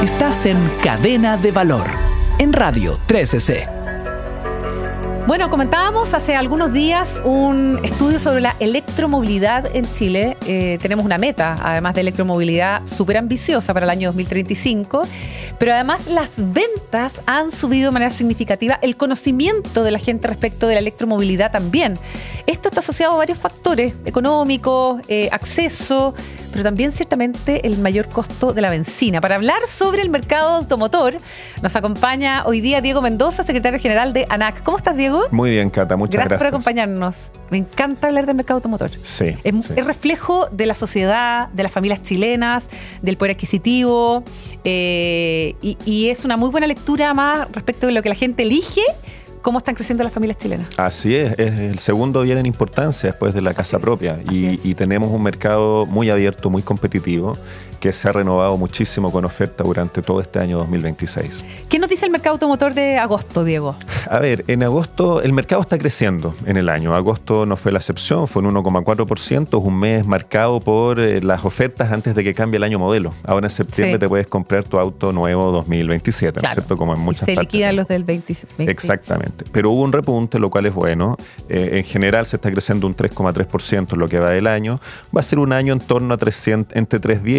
Estás en Cadena de Valor, en Radio 13C. Bueno, comentábamos hace algunos días un estudio sobre la electromovilidad en Chile. Tenemos una meta, además de electromovilidad, súper ambiciosa para el año 2035, pero además las ventas han subido de manera significativa, el conocimiento de la gente respecto de la electromovilidad también. Esto está asociado a varios factores económicos, acceso, pero también ciertamente el mayor costo de la benzina. Para hablar sobre el mercado automotor, nos acompaña hoy día Diego Mendoza, secretario general de ANAC. ¿Cómo estás, Diego? Muy bien, Cata, muchas gracias. Gracias por acompañarnos. Me encanta hablar del mercado automotor. Sí. Es reflejo de la sociedad, de las familias chilenas, del poder adquisitivo, y es una muy buena lectura más respecto de lo que la gente elige. ¿Cómo están creciendo las familias chilenas? Así es el segundo bien en importancia después de la casa propia. Y tenemos un mercado muy abierto, muy competitivo, que se ha renovado muchísimo con oferta durante todo este año 2026. ¿Qué nos dice el mercado automotor de agosto, Diego? A ver, en agosto el mercado está creciendo en el año. Agosto no fue la excepción, fue un 1,4%, es un mes marcado por las ofertas antes de que cambie el año modelo. Ahora en septiembre te puedes comprar tu auto nuevo 2027, claro, ¿no es cierto? Como en muchas partes. Se liquidan los del 2027. Exactamente. Pero hubo un repunte, lo cual es bueno. En general se está creciendo un 3,3% en lo que va del año. Va a ser un año en torno a entre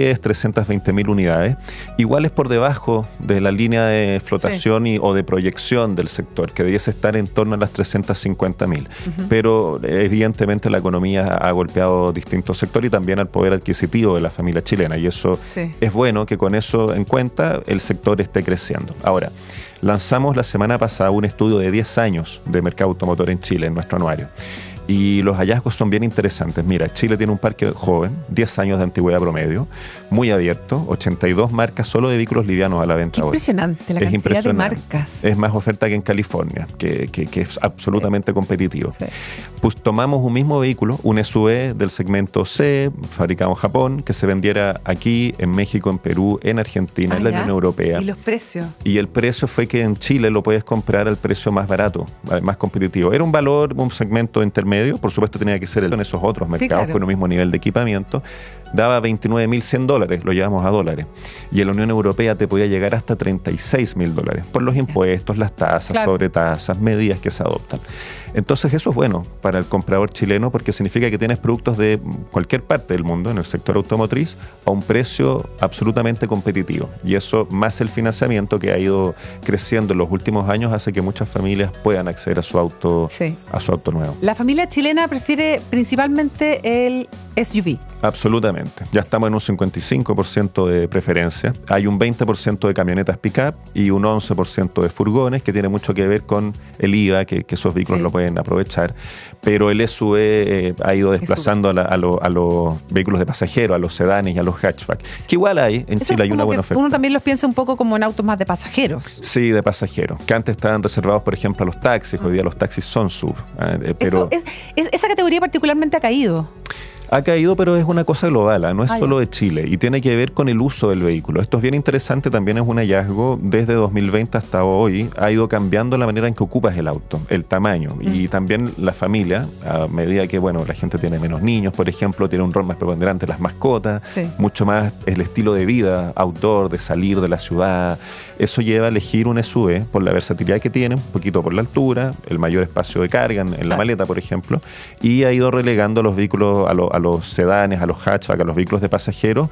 320.000 unidades. Igual es por debajo de la línea de flotación o de proyección del sector, que debiese estar en torno a las 350.000. Pero evidentemente la economía ha golpeado distintos sectores y también al poder adquisitivo de la familia chilena. Y eso es bueno que con eso en cuenta el sector esté creciendo. Ahora, lanzamos la semana pasada un estudio de 10 años de mercado automotor en Chile, en nuestro anuario. Y los hallazgos son bien interesantes. Mira, Chile tiene un parque joven, 10 años de antigüedad promedio, muy abierto, 82 marcas solo de vehículos livianos a la venta hoy. Impresionante la cantidad de marcas. Es más oferta que en California, que es absolutamente competitivo. Pues tomamos un mismo vehículo, un SUV del segmento C, fabricado en Japón, que se vendiera aquí, en México, en Perú, en Argentina, en la Unión Europea. ¿Y los precios? Y el precio fue que en Chile lo puedes comprar al precio más barato, más competitivo. Era un valor, un segmento intermedio. Por supuesto tenía que ser en esos otros mercados con el mismo nivel de equipamiento. Daba $29.100, lo llevamos a dólares. Y en la Unión Europea te podía llegar hasta $36.000 por los impuestos, las tasas, sobretasas, medidas que se adoptan. Entonces eso es bueno para el comprador chileno porque significa que tienes productos de cualquier parte del mundo en el sector automotriz a un precio absolutamente competitivo. Y eso, más el financiamiento que ha ido creciendo en los últimos años, hace que muchas familias puedan acceder a su auto, a su auto nuevo. La familia chilena prefiere principalmente el SUV. Absolutamente. Ya estamos en un 55% de preferencia. Hay un 20% de camionetas pick-up y un 11% de furgones, que tiene mucho que ver con el IVA, que esos vehículos lo pueden aprovechar. Pero el SUV ha ido desplazando a los vehículos de pasajeros, a los sedanes y a los hatchback. Que igual hay, en Chile hay una buena oferta. Uno también los piensa un poco como en autos más de pasajeros. Sí, de pasajeros. Que antes estaban reservados, por ejemplo, a los taxis. Hoy día los taxis son SUV. Pero esa categoría particularmente ha caído. Ha caído, pero es una cosa global, no es solo de Chile, y tiene que ver con el uso del vehículo. Esto es bien interesante, también es un hallazgo. Desde 2020 hasta hoy ha ido cambiando la manera en que ocupas el auto, el tamaño, y también la familia, a medida que la gente tiene menos niños, por ejemplo, tiene un rol más preponderante las mascotas, mucho más el estilo de vida outdoor, de salir de la ciudad. Eso lleva a elegir un SUV por la versatilidad que tiene, un poquito por la altura, el mayor espacio de carga en la maleta, por ejemplo, y ha ido relegando los vehículos a los sedanes, a los hatchback, a los vehículos de pasajeros,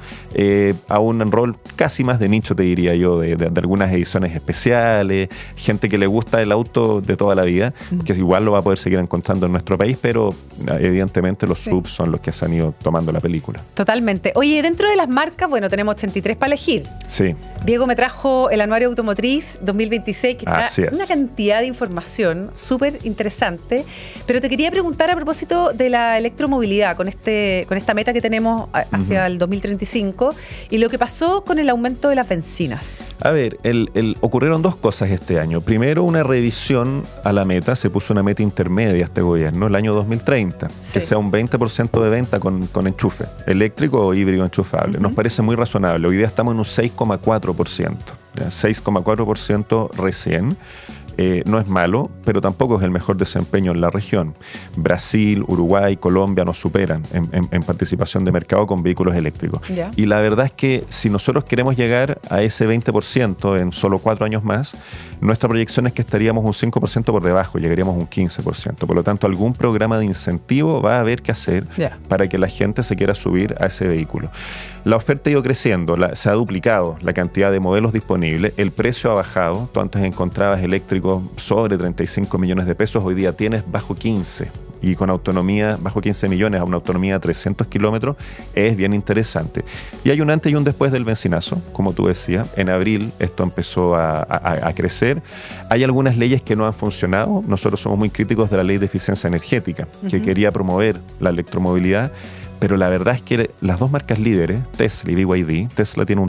a un rol casi más de nicho, te diría yo, de algunas ediciones especiales, gente que le gusta el auto de toda la vida, que igual lo va a poder seguir encontrando en nuestro país, pero evidentemente los subs son los que se han ido tomando la película. Totalmente. Oye, dentro de las marcas, tenemos 83 para elegir. Sí. Diego me trajo el anuario automotriz 2026, que está una cantidad de información súper interesante, pero te quería preguntar a propósito de la electromovilidad, con esta meta que tenemos hacia el 2035 y lo que pasó con el aumento de las bencinas. A ver, ocurrieron dos cosas este año. Primero, una revisión a la meta. Se puso una meta intermedia a este gobierno, el año 2030, que sea un 20% de venta con enchufe, eléctrico o híbrido enchufable. Nos parece muy razonable. Hoy día estamos en un 6,4%. 6,4% recién. No es malo, pero tampoco es el mejor desempeño en la región. Brasil, Uruguay, Colombia nos superan en participación de mercado con vehículos eléctricos. Ya. Y la verdad es que si nosotros queremos llegar a ese 20% en solo 4 años más, nuestra proyección es que estaríamos un 5% por debajo, llegaríamos a un 15%. Por lo tanto, algún programa de incentivo va a haber que hacer para que la gente se quiera subir a ese vehículo. La oferta ha ido creciendo, se ha duplicado la cantidad de modelos disponibles, el precio ha bajado. Tú antes encontrabas eléctricos sobre 35 millones de pesos, hoy día tienes bajo 15 y con autonomía, bajo 15 millones a una autonomía de 300 kilómetros, es bien interesante. Y hay un antes y un después del benzinazo, como tú decías. En abril esto empezó a crecer. Hay algunas leyes que no han funcionado. Nosotros somos muy críticos de la ley de eficiencia energética, que quería promover la electromovilidad. Pero la verdad es que las dos marcas líderes, Tesla y BYD, Tesla tiene un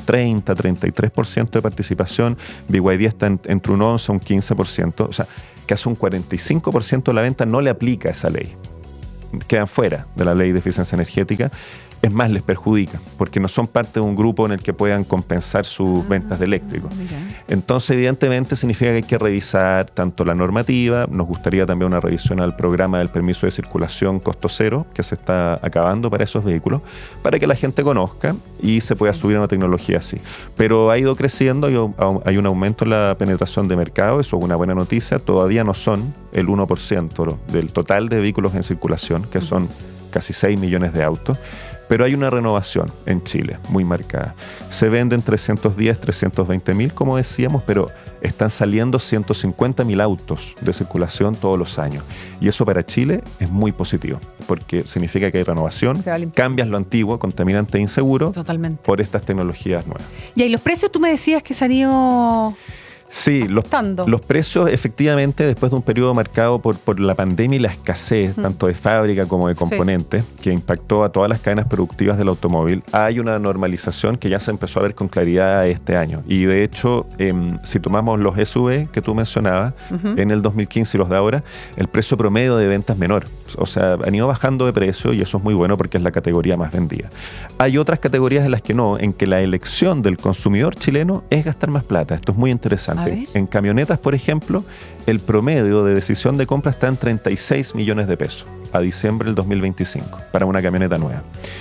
30-33% de participación, BYD está entre un 11 y un 15%, o sea, casi un 45% de la venta no le aplica esa ley. Quedan fuera de la ley de eficiencia energética. Es más, les perjudica, porque no son parte de un grupo en el que puedan compensar sus ventas de eléctricos. Entonces, evidentemente, significa que hay que revisar tanto la normativa, nos gustaría también una revisión al programa del permiso de circulación costo cero, que se está acabando para esos vehículos, para que la gente conozca y se pueda subir a una tecnología así. Pero ha ido creciendo, hay un aumento en la penetración de mercado, eso es una buena noticia. Todavía no son el 1% del total de vehículos en circulación, que son casi 6 millones de autos. Pero hay una renovación en Chile muy marcada. Se venden 310, 320 mil, como decíamos, pero están saliendo 150 mil autos de circulación todos los años. Y eso para Chile es muy positivo, porque significa que hay renovación, cambias lo antiguo, contaminante e inseguro, por estas tecnologías nuevas. Y ahí los precios, tú me decías que se han ido... Sí, los precios efectivamente, después de un periodo marcado por la pandemia y la escasez, tanto de fábrica como de componentes, que impactó a todas las cadenas productivas del automóvil, hay una normalización que ya se empezó a ver con claridad este año. Y de hecho, si tomamos los SUV que tú mencionabas, en el 2015 y los de ahora, el precio promedio de venta es menor. O sea, han ido bajando de precio y eso es muy bueno porque es la categoría más vendida. Hay otras categorías en las que no, en que la elección del consumidor chileno es gastar más plata. Esto es muy interesante. En camionetas, por ejemplo, el promedio de decisión de compra está en 36 millones de pesos a diciembre del 2025 para una camioneta nueva.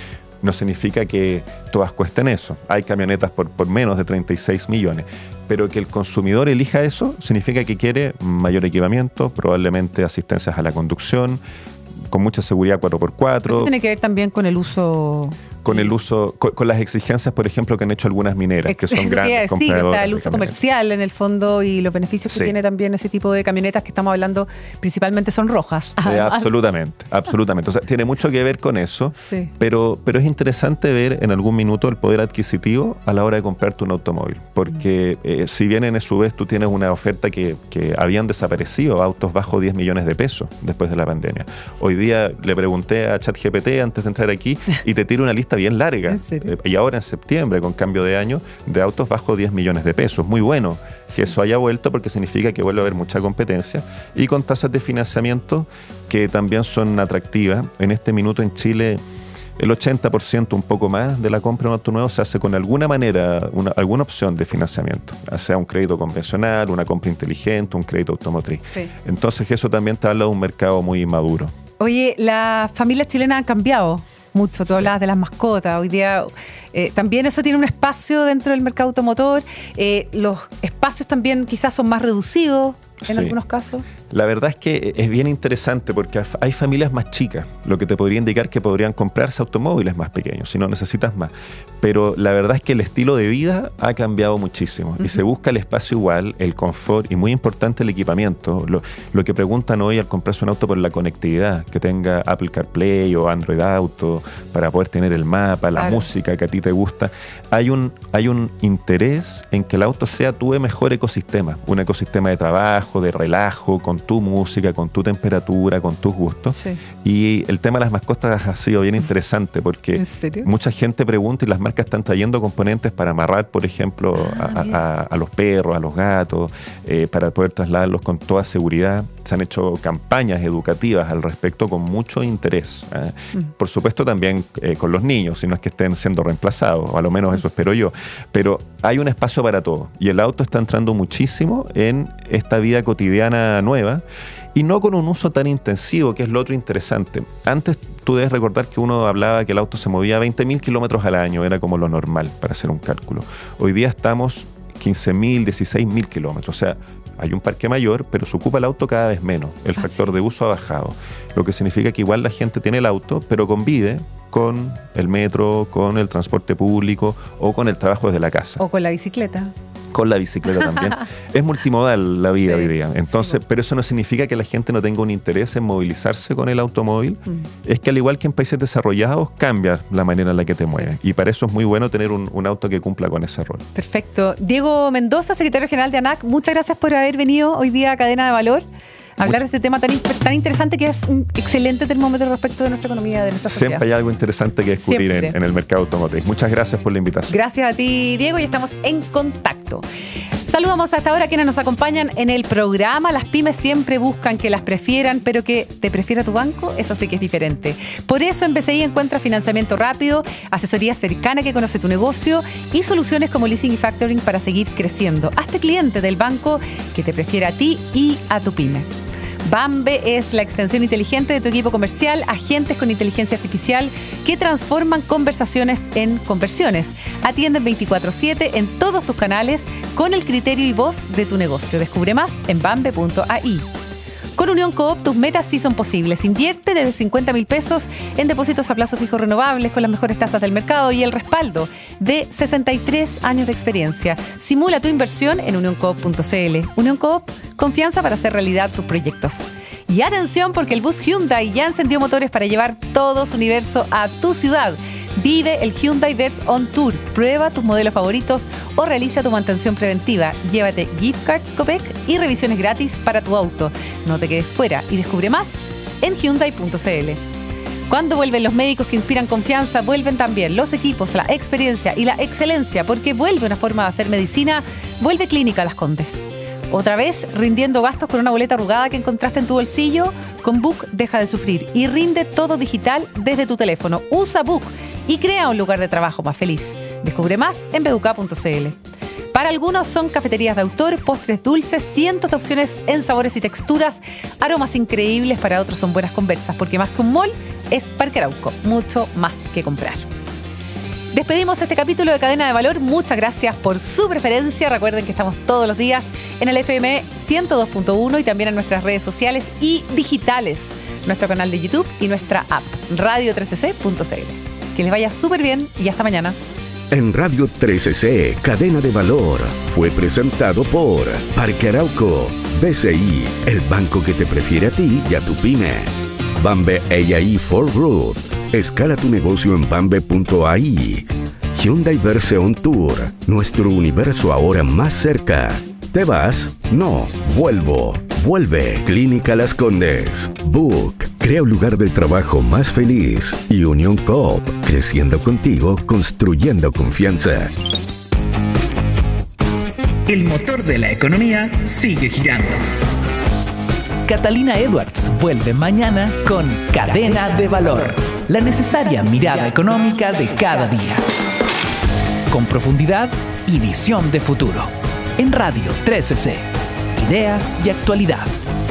No significa que todas cuesten eso. Hay camionetas por menos de 36 millones. Pero que el consumidor elija eso significa que quiere mayor equipamiento, probablemente asistencias a la conducción, con mucha seguridad 4x4. ¿Esto tiene que ver también con el uso? Con el uso, con las exigencias, por ejemplo, que han hecho algunas mineras, que son grandes compradoras. Sí, está el uso comercial en el fondo y los beneficios que tiene también ese tipo de camionetas que estamos hablando, principalmente son rojas. Absolutamente. O sea, tiene mucho que ver con eso, pero es interesante ver en algún minuto el poder adquisitivo a la hora de comprarte un automóvil, porque si bien en su vez tú tienes una oferta que habían desaparecido autos bajo 10 millones de pesos después de la pandemia. Hoy día le pregunté a ChatGPT antes de entrar aquí y te tiro una lista bien larga. ¿En serio? Y ahora en septiembre, con cambio de año, de autos bajo 10 millones de pesos. Muy bueno que eso haya vuelto porque significa que vuelve a haber mucha competencia y con tasas de financiamiento que también son atractivas. En este minuto en Chile, el 80%, un poco más, de la compra de un auto nuevo se hace con alguna manera, alguna opción de financiamiento, sea un crédito convencional, una compra inteligente, un crédito automotriz. Entonces eso también te habla de un mercado muy maduro. Oye, las familias chilenas han cambiado mucho, tú hablabas de las mascotas, hoy día también eso tiene un espacio dentro del mercado automotor, los espacios también quizás son más reducidos en algunos casos. La verdad es que es bien interesante porque hay familias más chicas, lo que te podría indicar que podrían comprarse automóviles más pequeños si no necesitas más. Pero la verdad es que el estilo de vida ha cambiado muchísimo y se busca el espacio igual, el confort y muy importante el equipamiento. Lo que preguntan hoy al comprarse un auto por la conectividad, que tenga Apple CarPlay o Android Auto para poder tener el mapa, la música que a ti te gusta. Hay un interés en que el auto sea tu mejor ecosistema, un ecosistema de trabajo, de relajo, con tu música, con tu temperatura, con tus gustos. Y el tema de las mascotas ha sido bien interesante porque mucha gente pregunta y las marcas están trayendo componentes para amarrar, por ejemplo, a los perros, a los gatos, para poder trasladarlos con toda seguridad. Se han hecho campañas educativas al respecto con mucho interés. Por supuesto también con los niños, si no es que estén siendo reemplazados, o a lo menos eso espero yo. Pero hay un espacio para todo y el auto está entrando muchísimo en esta vida cotidiana nueva y no con un uso tan intensivo, que es lo otro interesante. Antes tú debes recordar que uno hablaba que el auto se movía a 20.000 kilómetros al año, era como lo normal para hacer un cálculo. Hoy día estamos 15.000, 16.000 kilómetros, o sea, hay un parque mayor, pero se ocupa el auto cada vez menos. El factor de uso ha bajado, lo que significa que igual la gente tiene el auto, pero convive con el metro, con el transporte público o con el trabajo desde la casa. O con la bicicleta. Con la bicicleta también. Es multimodal la vida hoy día. Entonces, pero eso no significa que la gente no tenga un interés en movilizarse con el automóvil. Es que al igual que en países desarrollados, cambia la manera en la que te mueves. Y para eso es muy bueno tener un auto que cumpla con ese rol. Perfecto. Diego Mendoza, secretario general de ANAC, muchas gracias por haber venido hoy día a Cadena de Valor. Hablar de este tema tan interesante, que es un excelente termómetro respecto de nuestra economía, de nuestra sociedad. Siempre hay algo interesante que descubrir en el mercado automotriz. Muchas gracias por la invitación. Gracias a ti, Diego, y estamos en contacto. Saludamos hasta ahora a quienes nos acompañan en el programa. Las pymes siempre buscan que las prefieran, pero que te prefiera tu banco, eso sí que es diferente. Por eso en BCI encuentras financiamiento rápido, asesoría cercana que conoce tu negocio y soluciones como leasing y factoring para seguir creciendo. Hazte cliente del banco que te prefiera a ti y a tu pyme. Bambe es la extensión inteligente de tu equipo comercial, agentes con inteligencia artificial que transforman conversaciones en conversiones. Atienden 24/7 en todos tus canales con el criterio y voz de tu negocio. Descubre más en bambe.ai. Con Unión Coop, tus metas sí son posibles. Invierte desde 50.000 pesos en depósitos a plazo fijo renovables con las mejores tasas del mercado y el respaldo de 63 años de experiencia. Simula tu inversión en unioncoop.cl. Unión Coop, confianza para hacer realidad tus proyectos. Y atención, porque el bus Hyundai ya encendió motores para llevar todo su universo a tu ciudad. Vive el Hyundai Verse On Tour. Prueba tus modelos favoritos o realiza tu mantención preventiva. Llévate gift cards Copec y revisiones gratis para tu auto. No te quedes fuera y descubre más en Hyundai.cl. Cuando vuelven los médicos que inspiran confianza, vuelven también los equipos, la experiencia y la excelencia, porque vuelve una forma de hacer medicina. Vuelve Clínica Las Condes. ¿Otra vez rindiendo gastos con una boleta arrugada que encontraste en tu bolsillo? Con Book deja de sufrir y rinde todo digital desde tu teléfono. Usa Book y crea un lugar de trabajo más feliz. Descubre más en buk.cl. Para algunos son cafeterías de autor, postres dulces, cientos de opciones en sabores y texturas, aromas increíbles. Para otros son buenas conversas, porque más que un mall es Parque Arauco, mucho más que comprar. Despedimos este capítulo de Cadena de Valor. Muchas gracias por su preferencia. Recuerden que estamos todos los días en el FM 102.1 y también en nuestras redes sociales y digitales, nuestro canal de YouTube y nuestra app, radio13c.cl. Que les vaya súper bien y hasta mañana. En Radio 13C, Cadena de Valor, fue presentado por Parque Arauco, BCI, el banco que te prefiere a ti y a tu pyme. Bambe AI for Growth. Escala tu negocio en bambe.ai. Hyundai Verse On Tour. Nuestro universo ahora más cerca. ¿Te vas? No. Vuelvo. Vuelve. Clínica Las Condes. Book. Crea un lugar de trabajo más feliz. Y Unión Coop. Creciendo contigo, construyendo confianza. El motor de la economía sigue girando. Catalina Edwards vuelve mañana con Cadena de Valor, la necesaria mirada económica de cada día. Con profundidad y visión de futuro. En Radio 13C. Ideas y actualidad.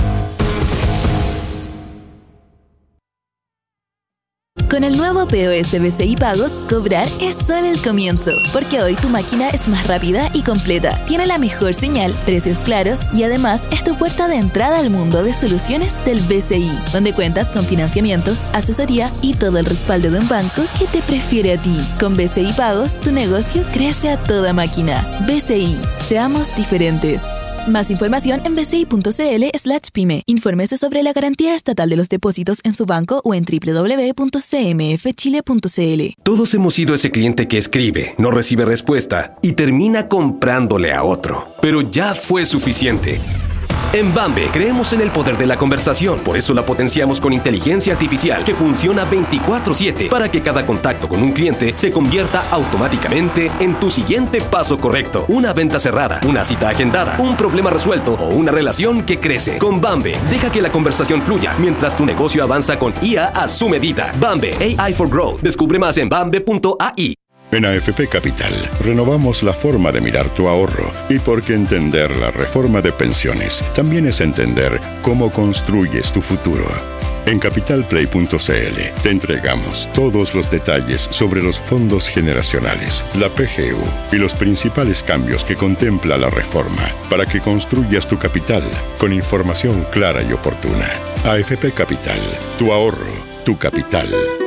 Con el nuevo POS BCI Pagos, cobrar es solo el comienzo, porque hoy tu máquina es más rápida y completa, tiene la mejor señal, precios claros y además es tu puerta de entrada al mundo de soluciones del BCI, donde cuentas con financiamiento, asesoría y todo el respaldo de un banco que te prefiere a ti. Con BCI Pagos, tu negocio crece a toda máquina. BCI, seamos diferentes. Más información en bci.cl/pyme. Infórmese sobre la garantía estatal de los depósitos en su banco o en www.cmfchile.cl. Todos hemos sido ese cliente que escribe, no recibe respuesta y termina comprándole a otro. Pero ya fue suficiente. En Bambe creemos en el poder de la conversación, por eso la potenciamos con inteligencia artificial que funciona 24/7 para que cada contacto con un cliente se convierta automáticamente en tu siguiente paso correcto. Una venta cerrada, una cita agendada, un problema resuelto o una relación que crece. Con Bambe, deja que la conversación fluya mientras tu negocio avanza con IA a su medida. Bambe AI for Growth. Descubre más en bambe.ai. En AFP Capital renovamos la forma de mirar tu ahorro, y porque entender la reforma de pensiones también es entender cómo construyes tu futuro. En capitalplay.cl te entregamos todos los detalles sobre los fondos generacionales, la PGU y los principales cambios que contempla la reforma para que construyas tu capital con información clara y oportuna. AFP Capital, tu ahorro, tu capital.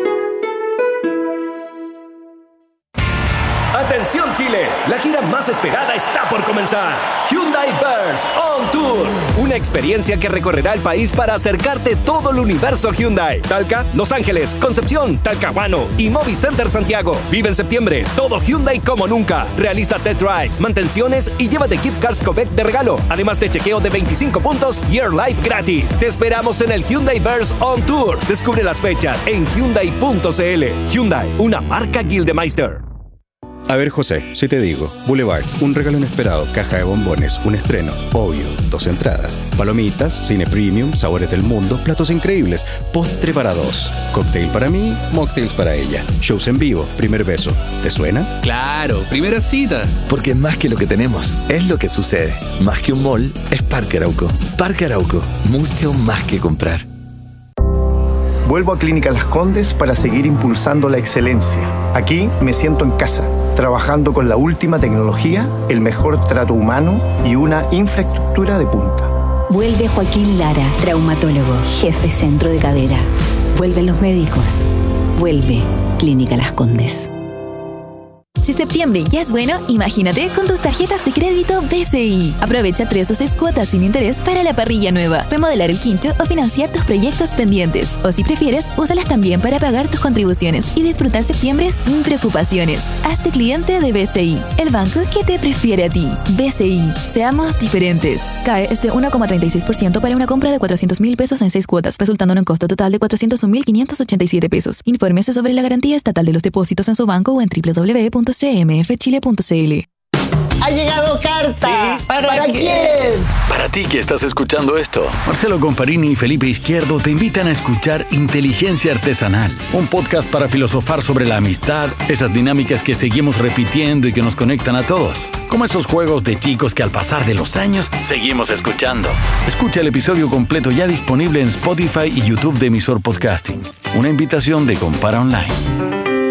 ¡Atención Chile! La gira más esperada está por comenzar. Hyundai Verse On Tour. Una experiencia que recorrerá el país para acercarte todo el universo Hyundai. Talca, Los Ángeles, Concepción, Talcahuano y Movi Center Santiago. Vive en septiembre todo Hyundai como nunca. Realiza test drives, mantenciones y llévate gift cards Covec de regalo. Además de chequeo de 25 puntos y Air Life gratis. Te esperamos en el Hyundai Verse On Tour. Descubre las fechas en Hyundai.cl. Hyundai, una marca Gildemeister. A ver, José, si te digo, Boulevard, un regalo inesperado, caja de bombones, un estreno, obvio, 2 entradas, palomitas, cine premium, sabores del mundo, platos increíbles, postre para 2, cóctel para mí, mocktails para ella, shows en vivo, primer beso. ¿Te suena? Claro, primera cita. Porque es más que lo que tenemos, es lo que sucede. Más que un mall, es Parque Arauco. Parque Arauco, mucho más que comprar. Vuelvo a Clínica Las Condes para seguir impulsando la excelencia. Aquí me siento en casa, trabajando con la última tecnología, el mejor trato humano y una infraestructura de punta. Vuelve Joaquín Lara, traumatólogo, jefe centro de cadera. Vuelven los médicos. Vuelve Clínica Las Condes. Si septiembre ya es bueno, imagínate con tus tarjetas de crédito BCI. Aprovecha 3 o 6 cuotas sin interés para la parrilla nueva, remodelar el quincho o financiar tus proyectos pendientes. O si prefieres, úsalas también para pagar tus contribuciones y disfrutar septiembre sin preocupaciones. Hazte cliente de BCI, el banco que te prefiere a ti. BCI, seamos diferentes. CAE es de 1,36% para una compra de 400.000 pesos en 6 cuotas, resultando en un costo total de 401.587 pesos. Infórmese sobre la garantía estatal de los depósitos en su banco o en www.cmfchile.cl. Ha llegado carta. ¿Sí? ¿Para quién? Para ti que estás escuchando esto. Marcelo Comparini y Felipe Izquierdo te invitan a escuchar Inteligencia Artesanal, un podcast para filosofar sobre la amistad, esas dinámicas que seguimos repitiendo y que nos conectan a todos, como esos juegos de chicos que al pasar de los años seguimos escuchando. Escucha el episodio completo ya disponible en Spotify y YouTube de Emisor Podcasting. Una invitación de Compara Online.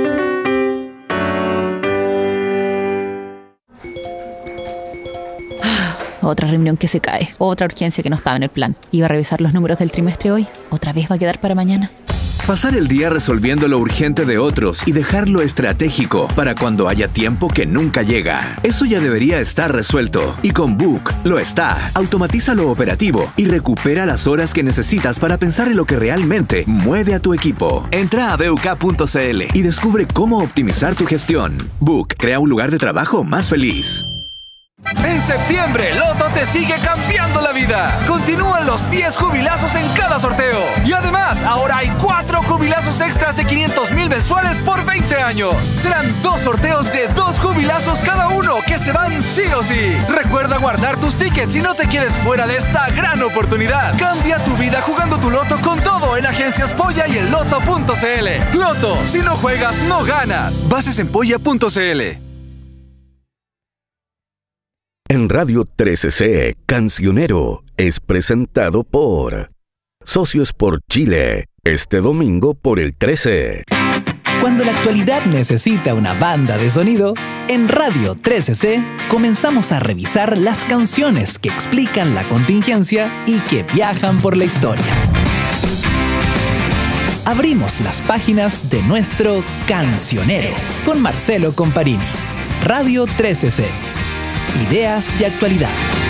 Otra reunión que se cae, otra urgencia que no estaba en el plan. Iba a revisar los números del trimestre hoy, otra vez va a quedar para mañana. Pasar el día resolviendo lo urgente de otros y dejar lo estratégico para cuando haya tiempo que nunca llega. Eso ya debería estar resuelto. Y con Book lo está. Automatiza lo operativo y recupera las horas que necesitas para pensar en lo que realmente mueve a tu equipo. Entra a BUK.cl y descubre cómo optimizar tu gestión. Book crea un lugar de trabajo más feliz. En septiembre, Loto te sigue cambiando la vida. Continúan los 10 jubilazos en cada sorteo. Y además, ahora hay 4 jubilazos extras de 500,000 mensuales por 20 años. Serán 2 sorteos de 2 jubilazos cada uno que se van sí o sí. Recuerda guardar tus tickets si no te quieres fuera de esta gran oportunidad. Cambia tu vida jugando tu Loto con todo en Agencias Polla y en Loto.cl. Loto, si no juegas, no ganas. Bases en Polla.cl. En Radio 13C, Cancionero es presentado por Socios por Chile, este domingo por el 13. Cuando la actualidad necesita una banda de sonido, en Radio 13C comenzamos a revisar las canciones que explican la contingencia y que viajan por la historia. Abrimos las páginas de nuestro Cancionero con Marcelo Comparini. Radio 13C. Ideas y actualidad.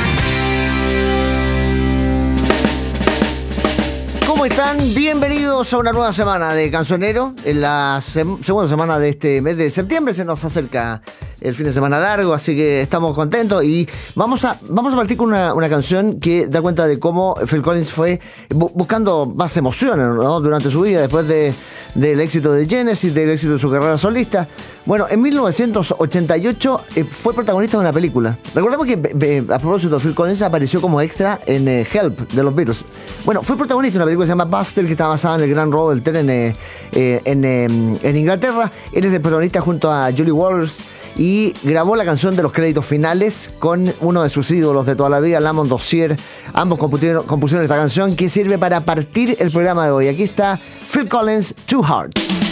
¿Cómo están? Bienvenidos a una nueva semana de Cancionero. En la segunda semana de este mes de septiembre se nos acerca el fin de semana largo, así que estamos contentos y vamos a partir con una canción que da cuenta de cómo Phil Collins fue buscando más emociones, ¿no? Durante su vida, después del éxito de Genesis, del éxito de su carrera solista. Bueno, en 1988 fue protagonista de una película. Recordemos que, a propósito, Phil Collins apareció como extra en Help de los Beatles. Bueno, fue protagonista de una película que se llama Buster, que está basada en el gran robo del tren en Inglaterra. Él es el protagonista junto a Julie Walters y grabó la canción de los créditos finales con uno de sus ídolos de toda la vida, Lamont Dozier. Ambos compusieron esta canción que sirve para partir el programa de hoy. Aquí está Phil Collins, Two Hearts.